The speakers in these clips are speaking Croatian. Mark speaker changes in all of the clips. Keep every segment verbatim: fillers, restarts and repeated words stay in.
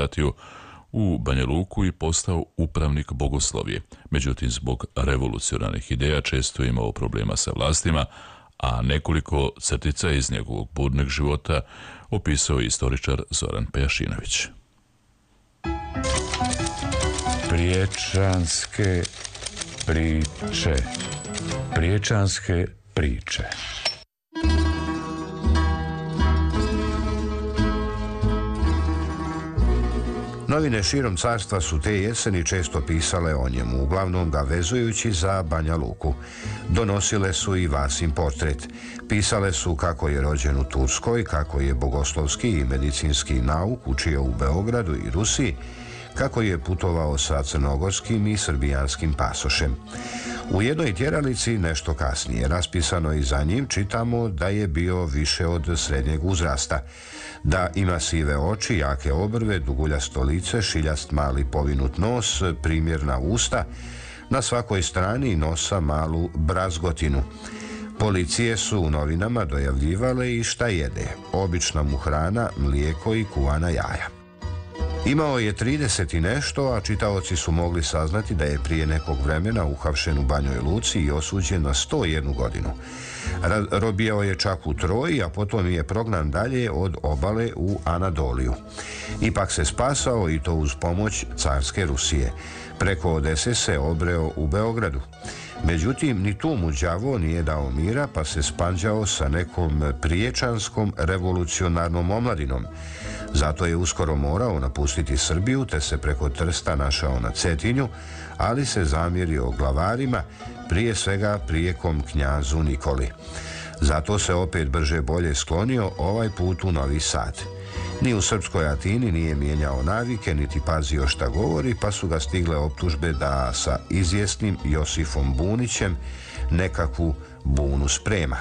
Speaker 1: vratio u Banja Luku i postao upravnik Bogoslovije. Međutim, zbog revolucionarnih ideja često je imao problema sa vlastima, a nekoliko crtica iz njegovog burnog života opisao je istoričar Zoran Pejašinović.
Speaker 2: Priječanske priče. Priječanske priče. Novine širom carstva su te jeseni često pisale o njemu, uglavnom ga vezujući za Banja Luku. Donosile su i Vasin portret. Pisale su kako je rođen u Turskoj, kako je bogoslovski i medicinski nauk učio u Beogradu i Rusiji, kako je putovao sa crnogorskim i srbijanskim pasošem. U jednoj tjeralici nešto kasnije, raspisano i za njim, čitamo da je bio više od srednjeg uzrasta, da ima sive oči, jake obrve, duguljasto lice, šiljast mali povinut nos, primjerna usta, na svakoj strani nosa malu brazgotinu. Policije su u novinama dojavljivale i šta jede, obična mu hrana, mlijeko i kuvana jaja. Imao je trideset i nešto, a čitaoci su mogli saznati da je prije nekog vremena uhapšen u Banjoj Luci i osuđen na sto jednu godinu. Ra- robijao je čak u Troji, a potom je prognan dalje od obale u Anadoliju. Ipak se spasao i to uz pomoć carske Rusije. Preko Odese se obreo u Beogradu. Međutim, ni tu mu đavo nije dao mira, pa se spanđao sa nekom priječanskom revolucionarnom omladinom. Zato je uskoro morao napustiti Srbiju, te se preko Trsta našao na Cetinju, ali se zamjerio glavarima, prije svega prijekom knjazu Nikoli. Zato se opet brže bolje sklonio, ovaj put u Novi Sad. Ni u srpskoj Atini nije mijenjao navike, niti pazio šta govori, pa su ga stigle optužbe da sa izvjesnim Josifom Bunićem nekakvu bunu sprema.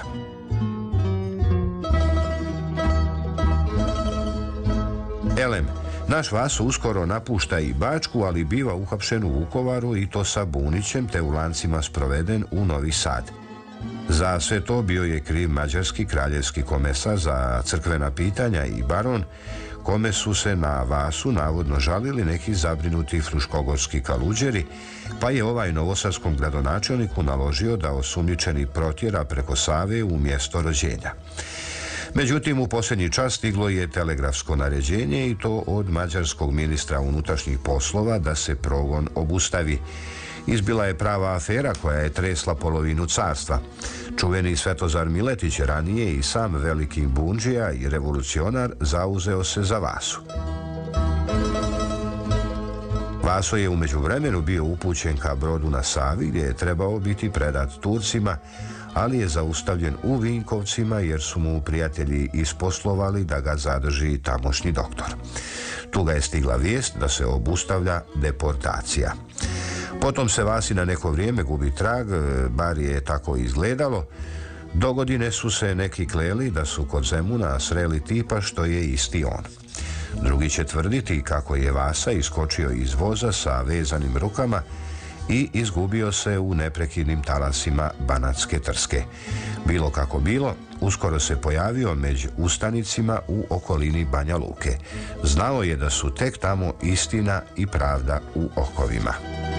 Speaker 2: Elem, naš Vaso uskoro napušta i Bačku, ali biva uhapšen u Vukovaru i to sa Bunićem, te u lancima sproveden u Novi Sad. Za sve to bio je kriv mađarski kraljevski komesar za crkvena pitanja i baron, kome su se na Vasu navodno žalili neki zabrinuti fruškogorski kaluđeri, pa je ovaj novosadskom gradonačelniku naložio da osumnjičeni protjera preko Save u mjesto rođenja. Međutim, u posljednji čas stiglo je telegrafsko naređenje i to od mađarskog ministra unutrašnjih poslova da se progon obustavi. Izbila je prava afera koja je tresla polovinu carstva. Čuveni Svetozar Miletić, ranije i sam veliki bundžija i revolucionar, zauzeo se za Vasu. Vaso je u međuvremenu bio upućen ka brodu na Savi, gdje je trebao biti predat Turcima, ali je zaustavljen u Vinkovcima jer su mu prijatelji isposlovali da ga zadrži tamošnji doktor. Tu ga je stigla vijest da se obustavlja deportacija. Potom se Vasi na neko vrijeme gubi trag, bar je tako izgledalo. Dogodine su se neki kleli da su kod Zemuna sreli tipa što je isti on. Drugi će tvrditi kako je Vasa iskočio iz voza sa vezanim rukama i izgubio se u neprekidnim talasima Banatske Trske. Bilo kako bilo, uskoro se pojavio među ustanicima u okolini Banja Luke. Znao je da su tek tamo istina i pravda u okovima.